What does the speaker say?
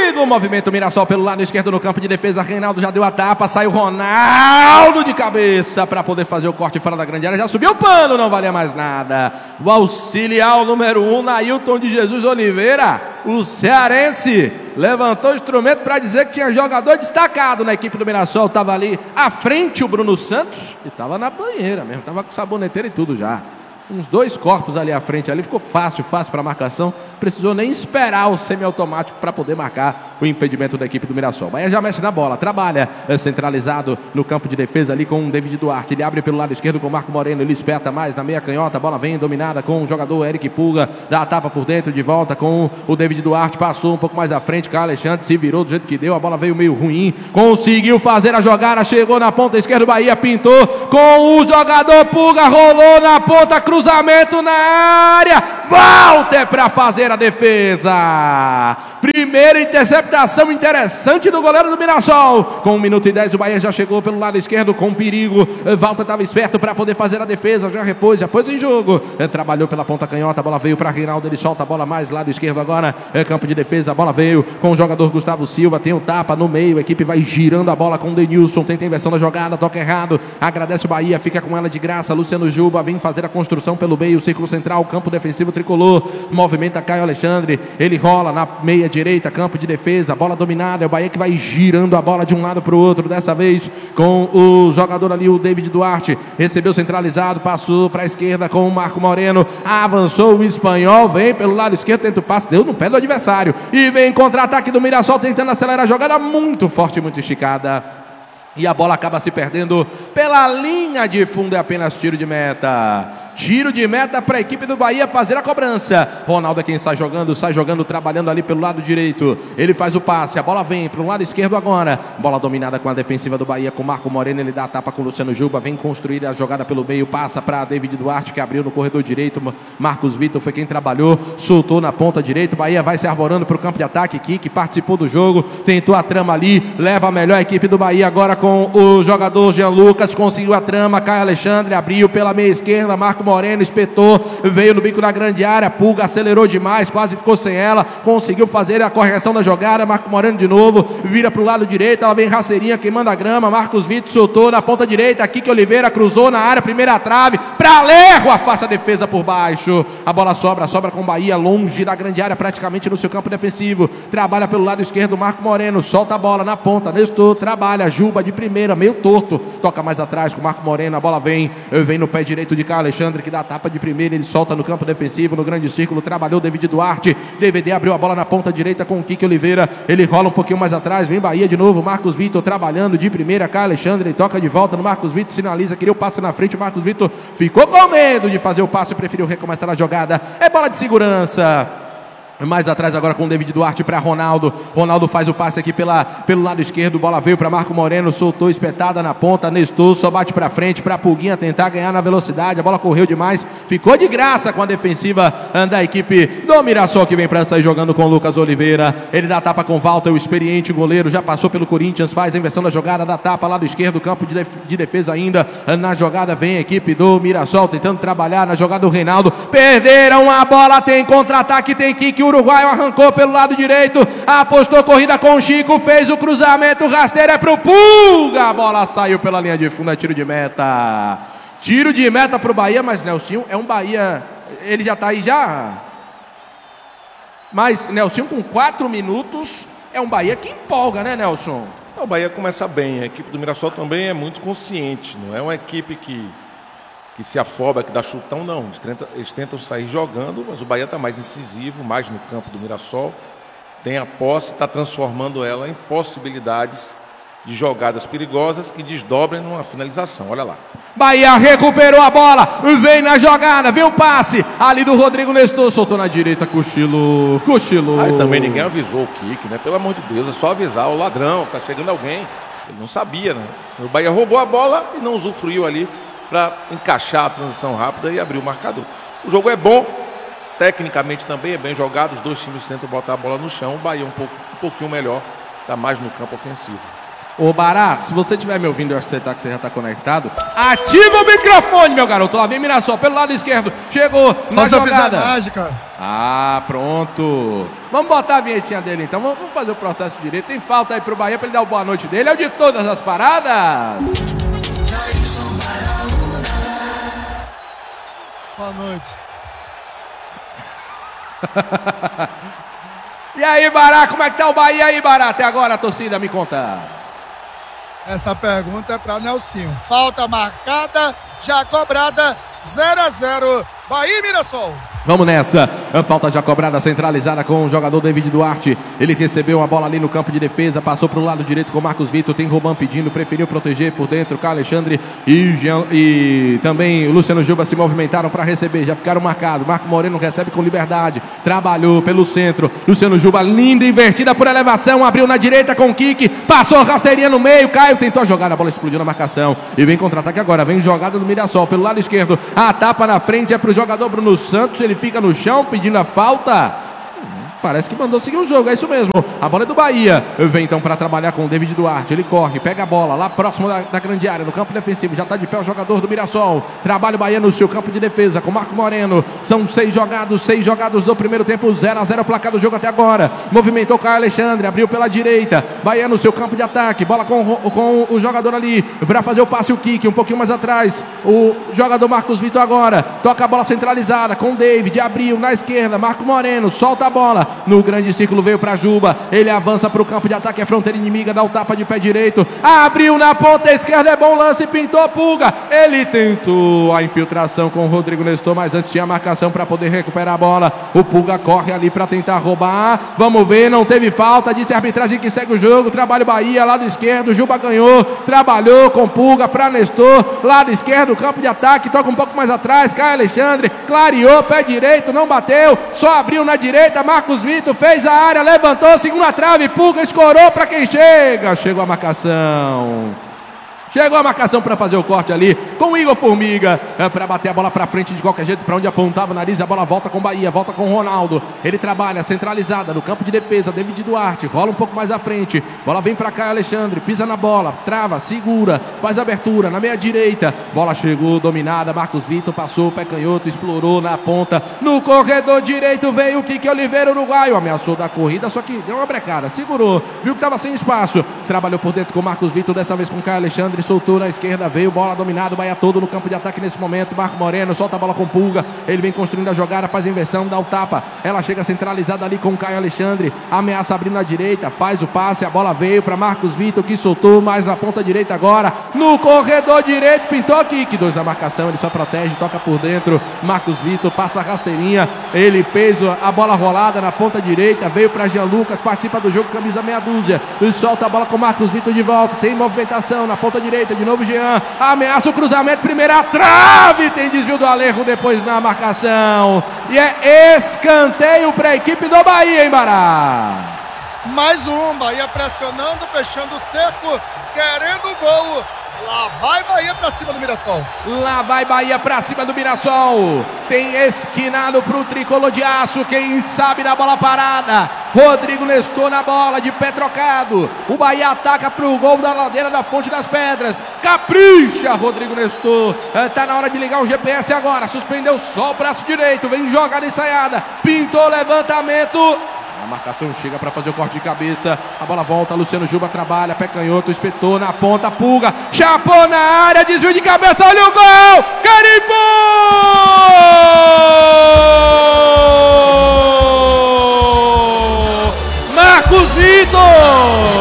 perigo! Movimento Mirassol pelo lado esquerdo no campo de defesa. Reinaldo já deu a tapa, saiu Ronaldo de cabeça para poder fazer o corte fora da grande área. Já subiu o pano, não valia mais nada. O auxiliar número 1, Nailton de Jesus Oliveira, o cearense, levantou o instrumento para dizer que tinha jogador destacado na equipe do Mirassol. Estava ali à frente o Bruno Santos e estava na banheira mesmo, estava com saboneteira e tudo já. Uns 2 corpos ali à frente, ali ficou fácil para a marcação, precisou nem esperar o semiautomático para poder marcar o impedimento da equipe do Mirassol. Bahia já mexe na bola, trabalha centralizado no campo de defesa ali com o David Duarte, ele abre pelo lado esquerdo com o Marco Moreno, ele espeta mais na meia canhota, a bola vem dominada com o jogador Eric Pulga, dá a tapa por dentro, de volta com o David Duarte, passou um pouco mais à frente, Caio Alexandre se virou do jeito que deu, a bola veio meio ruim, conseguiu fazer a jogada, chegou na ponta esquerda, o Bahia pintou com o jogador Pulga, rolou na ponta, cruzamento na área, Walter para fazer a defesa. Primeira interceptação interessante do goleiro do Mirassol. Com 1 minuto e 10 o Bahia já chegou pelo lado esquerdo com perigo. Walter estava esperto para poder fazer a defesa, já pôs em jogo. Trabalhou pela ponta canhota, a bola veio para Reinaldo, ele solta a bola mais lado esquerdo agora. Campo de defesa, a bola veio com o jogador Gustavo Silva, tem o tapa no meio, a equipe vai girando a bola com o Denilson, tenta a inversão da jogada, toca errado, agradece o Bahia, fica com ela de graça. Luciano Juba vem fazer a construção pelo meio, círculo central, campo defensivo tricolor, movimenta Caio Alexandre, ele rola na meia direita, campo de defesa, bola dominada, é o Bahia que vai girando a bola de um lado para o outro, dessa vez com o jogador ali, o David Duarte, recebeu centralizado, passou para a esquerda com o Marco Moreno, avançou o espanhol, vem pelo lado esquerdo, tenta o passe, deu no pé do adversário, e vem contra-ataque do Mirassol, tentando acelerar a jogada, muito forte, muito esticada, e a bola acaba se perdendo pela linha de fundo, é apenas tiro de meta. Tiro de meta para a equipe do Bahia fazer a cobrança. Ronaldo é quem sai jogando, trabalhando ali pelo lado direito. Ele faz o passe, a bola vem para o lado esquerdo agora. Bola dominada com a defensiva do Bahia, com Marco Moreno. Ele dá a tapa com o Luciano Juba, vem construir a jogada pelo meio, passa para David Duarte, que abriu no corredor direito. Marcos Vitor foi quem trabalhou, soltou na ponta direita. O Bahia vai se arvorando para o campo de ataque. Kiki participou do jogo, tentou a trama ali, leva a melhor equipe do Bahia agora com o jogador Jean Lucas, conseguiu a trama. Caio Alexandre abriu pela meia esquerda, Marco Moreno espetou, veio no bico da grande área, Pulga acelerou demais, quase ficou sem ela, conseguiu fazer a correção da jogada, Marco Moreno de novo, vira para o lado direito, ela vem rasteirinha, queimando a grama, Marcos Vitor soltou na ponta direita, Kiki Oliveira cruzou na área, primeira trave, para Lerro, afasta a defesa por baixo, a bola sobra com o Bahia, longe da grande área, praticamente no seu campo defensivo, trabalha pelo lado esquerdo, Marco Moreno, solta a bola na ponta, Nestor, trabalha, Juba de primeira, meio torto, toca mais atrás com o Marco Moreno, a bola vem no pé direito de Caio Alexandre, que dá tapa de primeira, ele solta no campo defensivo, no grande círculo, trabalhou David Duarte, DVD abriu a bola na ponta direita com o Kiki Oliveira, ele rola um pouquinho mais atrás, vem Bahia de novo, Marcos Vitor trabalhando de primeira, Caio Alexandre, ele toca de volta no Marcos Vitor, sinaliza, queria o passe na frente, o Marcos Vitor ficou com medo de fazer o passe, preferiu recomeçar a jogada, é bola de segurança. Mais atrás agora com o David Duarte para Ronaldo. Ronaldo faz o passe aqui pelo lado esquerdo. Bola veio para Marco Moreno. Soltou espetada na ponta. Nestor só bate para frente para Pulguinha tentar ganhar na velocidade. A bola correu demais. Ficou de graça com a defensiva da equipe do Mirassol, que vem para sair jogando com o Lucas Oliveira. Ele dá tapa com Walter, o experiente goleiro. Já passou pelo Corinthians. Faz a inversão da jogada. Dá tapa lado esquerdo. Campo de defesa ainda. Na jogada vem a equipe do Mirassol tentando trabalhar. Na jogada do Reinaldo. Perderam a bola. Tem contra-ataque. Tem Kiki. O uruguaio arrancou pelo lado direito, apostou corrida com o Chico, fez o cruzamento, o rasteiro é pro Pulga, a bola saiu pela linha de fundo, é tiro de meta. Tiro de meta pro Bahia, mas Nelsinho é um Bahia, ele já tá aí já. Mas Nelsinho com 4 minutos, é um Bahia que empolga, né, Nelson? O Bahia começa bem, a equipe do Mirassol também é muito consciente, não é uma equipe que se afoba, que dá chutão, não. Eles tentam sair jogando, mas o Bahia está mais incisivo, mais no campo do Mirassol. Tem a posse, está transformando ela em possibilidades de jogadas perigosas que desdobrem numa finalização. Olha lá. Bahia recuperou a bola, vem na jogada, vem o passe ali do Rodrigo Nestor, soltou na direita, cochilou. Aí também ninguém avisou o Kiki, né? Pelo amor de Deus, é só avisar o ladrão, tá chegando alguém. Ele não sabia, né? O Bahia roubou a bola e não usufruiu ali para encaixar a transição rápida e abrir o marcador. O jogo é bom, tecnicamente também é bem jogado, os dois times tentam botar a bola no chão, o Bahia um pouquinho melhor, está mais no campo ofensivo. Ô Bará, se você estiver me ouvindo, eu acho que você já está conectado. Ativa o microfone, meu garoto. Lá vem Mirassol, pelo lado esquerdo. Chegou na jogada. Mágica. Ah, pronto. Vamos botar a vinhetinha dele então. Vamos fazer o processo direito. Tem falta aí pro Bahia para ele dar o boa noite dele. É o de todas as paradas. Boa noite. E aí, Bará, como é que tá o Bahia aí, Bará? Até agora a torcida me conta. Essa pergunta é para Nelsinho. Falta marcada, já cobrada, 0-0. Bahia e Mirassol. Vamos nessa, a falta já cobrada, centralizada com o jogador David Duarte. Ele recebeu a bola ali no campo de defesa, passou para o lado direito com o Marcos Vitor. Tem Roban pedindo, preferiu proteger por dentro. Caio Alexandre e também o Luciano Juba se movimentaram para receber, já ficaram marcados. Marco Moreno recebe com liberdade, trabalhou pelo centro. Luciano Juba, linda, invertida por elevação, abriu na direita com o kick, passou rasteirinha no meio. Caio tentou a jogada, a bola explodiu na marcação e vem contra-ataque agora. Vem jogada do Mirassol pelo lado esquerdo, a tapa na frente é para o jogador Bruno Santos. Ele fica no chão pedindo a falta. Parece que mandou seguir o jogo, é isso mesmo. A bola é do Bahia. Vem então para trabalhar com o David Duarte. Ele corre, pega a bola lá próximo da grande área, no campo defensivo. Já está de pé o jogador do Mirassol. Trabalha o Bahia no seu campo de defesa com Marco Moreno. São 6 jogados do primeiro tempo. 0-0 o placar do jogo até agora. Movimentou Caio Alexandre, abriu pela direita. Bahia no seu campo de ataque. Bola com o jogador ali para fazer o passe, o kick. Um pouquinho mais atrás. O jogador Marcos Vitor agora. Toca a bola centralizada com o David. Abriu na esquerda. Marco Moreno solta a bola. No grande círculo veio para Juba. Ele avança para o campo de ataque. É fronteira inimiga. Dá o tapa de pé direito. Abriu na ponta esquerda. É bom lance. Pintou Pulga. Ele tentou a infiltração com o Rodrigo Nestor. Mas antes tinha a marcação para poder recuperar a bola. O Pulga corre ali para tentar roubar. Vamos ver. Não teve falta. Disse a arbitragem que segue o jogo. Trabalho Bahia. Lado esquerdo. Juba ganhou. Trabalhou com Pulga para Nestor. Lado esquerdo. Campo de ataque. Toca um pouco mais atrás. Caio Alexandre. Clareou. Pé direito. Não bateu. Só abriu na direita. Marcos Vitor fez a área, levantou, segunda trave, Pulga escorou para quem chega. Chegou a marcação. Chegou a marcação para fazer o corte ali com o Igor Formiga, para bater a bola para frente de qualquer jeito, para onde apontava o nariz. A bola volta com o Bahia, volta com o Ronaldo. Ele trabalha centralizada no campo de defesa. David Duarte rola um pouco mais à frente. Bola vem para cá, Alexandre pisa na bola, trava, segura, faz abertura na meia direita. Bola chegou dominada. Marcos Vitor passou, pé canhoto, explorou na ponta. No corredor direito veio o Kiki Oliveira, uruguaio. Ameaçou da corrida, só que deu uma brecada, segurou, viu que estava sem espaço. Trabalhou por dentro com o Marcos Vitor, dessa vez com o Caio Alexandre. Soltou na esquerda, veio bola dominada, o Bahia todo no campo de ataque nesse momento. Marco Moreno solta a bola com Pulga, ele vem construindo a jogada, faz a inversão, dá o tapa, ela chega centralizada ali com o Caio Alexandre, ameaça abrindo na direita, faz o passe, a bola veio para Marcos Vitor, que soltou mais na ponta direita agora, no corredor direito, pintou kick, 2 na marcação, ele só protege, toca por dentro. Marcos Vitor passa a rasteirinha, ele fez a bola rolada na ponta direita, veio para Jean Lucas, participa do jogo, camisa meia dúzia, e solta a bola com Marcos Vitor de volta, tem movimentação na ponta direita, de novo Jean, ameaça o cruzamento, primeira trave, tem desvio do Alejo depois na marcação, e é escanteio para a equipe do Bahia, hein, Bará? Mais um, Bahia pressionando, fechando o cerco, querendo o gol. Lá vai Bahia pra cima do Mirassol. Lá vai Bahia pra cima do Mirassol. Tem esquinado pro tricolor de aço. Quem sabe na bola parada. Rodrigo Nestor na bola, de pé trocado. O Bahia ataca pro gol da ladeira da Fonte das Pedras. Capricha Rodrigo Nestor. Tá na hora de ligar o GPS agora. Suspendeu só o braço direito. Vem jogada ensaiada. Pintou levantamento. A marcação chega para fazer o corte de cabeça. A bola volta, Luciano Juba trabalha, pé canhoto, espetou na ponta, Pulga, chapou na área, desvio de cabeça, olha o gol! Carimbou! Marcos Vitor!